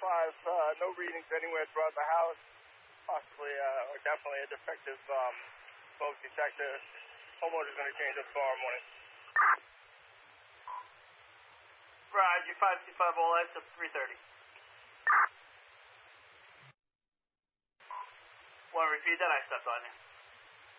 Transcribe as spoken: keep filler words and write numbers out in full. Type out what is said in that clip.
five, uh, no readings anywhere throughout the house. Possibly, uh, or definitely a defective um, smoke detector. Homeowner's going to change up tomorrow morning. Roger, five two five all lights up three thirty. Want to repeat that? I stepped on you.